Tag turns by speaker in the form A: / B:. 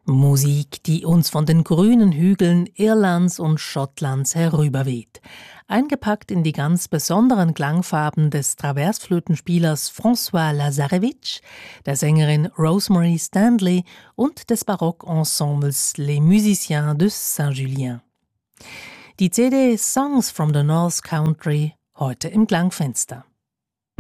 A: Musik, die uns von den grünen Hügeln Irlands und Schottlands herüberweht. Eingepackt in die ganz besonderen Klangfarben des Traversflötenspielers François Lazarevich, der Sängerin Rosemary Stanley und des Barockensembles Les Musiciens de Saint-Julien. Die CD Songs from the North Country heute im Klangfenster.